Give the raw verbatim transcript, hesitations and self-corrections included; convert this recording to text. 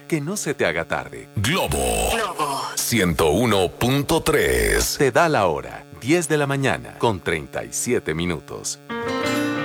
Que no se te haga tarde. Globo. Globo. ciento uno punto tres. Te da la hora. diez de la mañana con treinta y siete minutos.